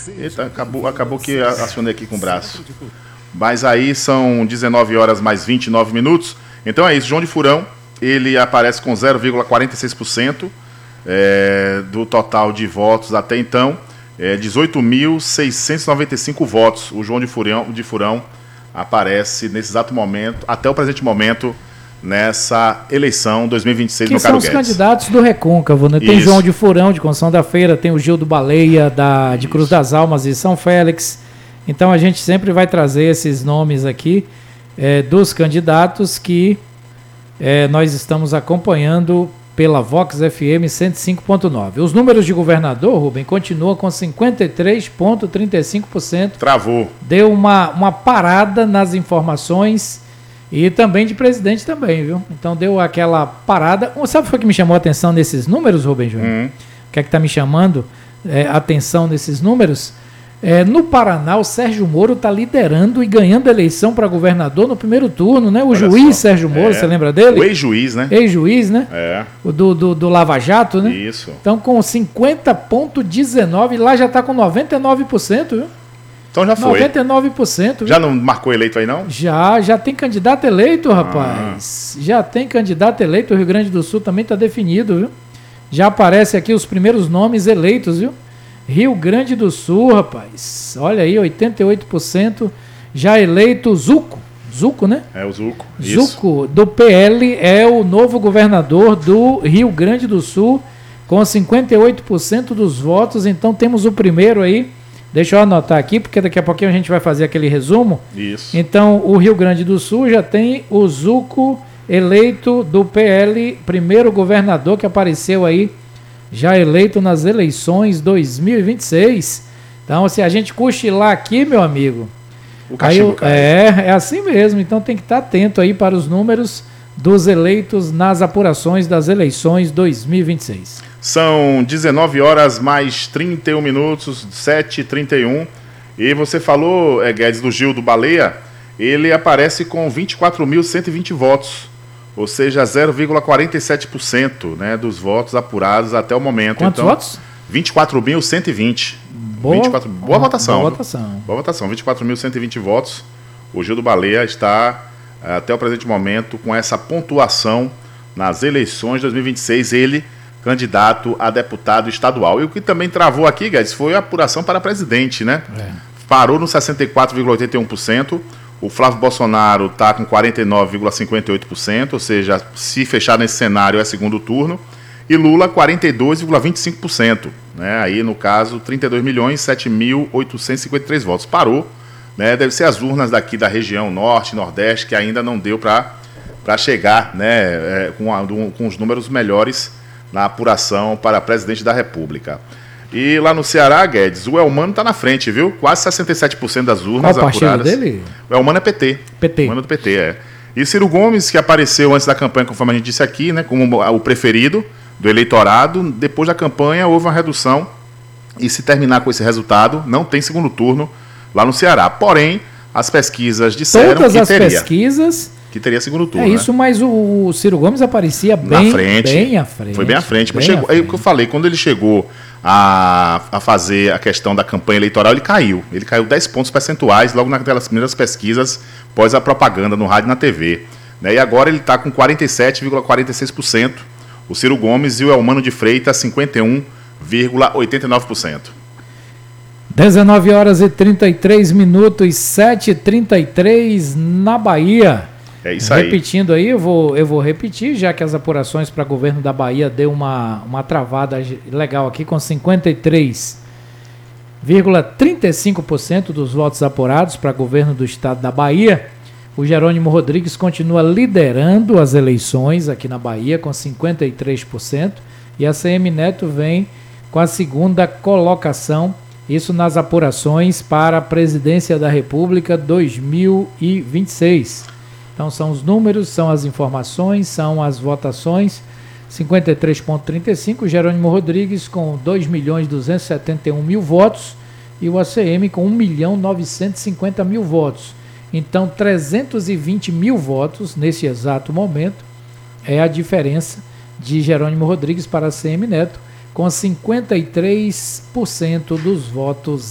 Eita, acabou que acionei aqui com o braço. Mas aí são 19 horas mais 29 minutos. Então é isso, João de Furão, ele aparece com 0,46% do total de votos até então. 18.695 votos. O João de Furão aparece nesse exato momento, até o presente momento, nessa eleição 2026 no Caro Guedes. Que são os candidatos do Recôncavo, né? Tem João de Furão, de Conceição da Feira, tem o Gil do Baleia, de Cruz das Almas e São Félix. Então a gente sempre vai trazer esses nomes aqui dos candidatos que nós estamos acompanhando pela Vox FM 105.9. Os números de governador, Rubem, continuam com 53,35%. Travou. Deu uma parada nas informações e também de presidente também, viu? Então deu aquela parada. Sabe o que foi que me chamou a atenção nesses números, Rubem Júnior? O que é que está me chamando a atenção nesses números? No Paraná, o Sérgio Moro está liderando e ganhando a eleição para governador no primeiro turno, né? O juiz Sérgio Moro, você lembra dele? O ex-juiz, né? Ex-juiz, né? O do Lava Jato, né? Isso. Então, com 50,19%, lá já está com 99%, viu? Então já foi. 99%. Viu? Já não marcou eleito aí, não? Já tem candidato eleito, rapaz. Já tem candidato eleito. O Rio Grande do Sul também está definido, viu? Já aparece aqui os primeiros nomes eleitos, viu? Rio Grande do Sul, rapaz. Olha aí, 88% já eleito. Zuco, né? O Zuco. Zuco, do PL, é o novo governador do Rio Grande do Sul, com 58% dos votos. Então temos o primeiro aí. Deixa eu anotar aqui, porque daqui a pouquinho a gente vai fazer aquele resumo. Isso. Então, o Rio Grande do Sul já tem o Zuco eleito do PL, primeiro governador que apareceu aí, já eleito nas eleições 2026. Então, se a gente cochilar aqui, meu amigo, o cachimbo cai. É assim mesmo. Então tem que estar atento aí para os números dos eleitos nas apurações das eleições 2026. São 19 horas mais 31 minutos, 7h31. E você falou, Guedes, do Gil do Baleia, ele aparece com 24.120 votos. Ou seja, 0,47%, né, dos votos apurados até o momento. Quantos votos? 24.120. Boa votação. Boa votação. 24.120 votos. O Gil do Baleia está, até o presente momento, com essa pontuação nas eleições de 2026. Ele, candidato a deputado estadual. E o que também travou aqui, Guedes, foi a apuração para presidente, né? Parou no 64,81%. O Flávio Bolsonaro está com 49,58%, ou seja, se fechar nesse cenário é segundo turno. E Lula, 42,25%. Né? Aí, no caso, 32.007.853 votos. Parou. Né? Deve ser as urnas daqui da região norte, nordeste, que ainda não deu para chegar, né, com os números melhores na apuração para presidente da República. E lá no Ceará, Guedes, o Elmano está na frente, viu? Quase 67% das urnas apuradas. Qual o partido dele? O Elmano é PT. O Elmano do PT, E Ciro Gomes, que apareceu antes da campanha, conforme a gente disse aqui, né, como o preferido do eleitorado. Depois da campanha houve uma redução e, se terminar com esse resultado, não tem segundo turno lá no Ceará. Porém, as pesquisas disseram que teria segundo turno. Isso, né? Mas o Ciro Gomes aparecia bem à frente. Foi bem à frente. Mas chegou, é o que eu falei, quando ele chegou a fazer a questão da campanha eleitoral, ele caiu. Ele caiu 10 pontos percentuais logo naquelas primeiras pesquisas pós a propaganda no rádio e na TV. Né? E agora ele está com 47,46%. O Ciro Gomes e o Elmano de Freitas, 51,89%. 19 horas e 33 minutos, 7h33 na Bahia. É isso aí. Repetindo aí, eu vou repetir, já que as apurações para governo da Bahia deu uma travada legal aqui, com 53,35% dos votos apurados para governo do estado da Bahia. O Jerônimo Rodrigues continua liderando as eleições aqui na Bahia, com 53%. E a CM Neto vem com a segunda colocação, isso nas apurações para a presidência da República 2026. Então são os números, são as informações, são as votações. 53,35%, Jerônimo Rodrigues com 2.271.000 votos e o ACM com 1.950.000 votos. Então 320.000 votos nesse exato momento é a diferença de Jerônimo Rodrigues para a ACM Neto, com 53% dos votos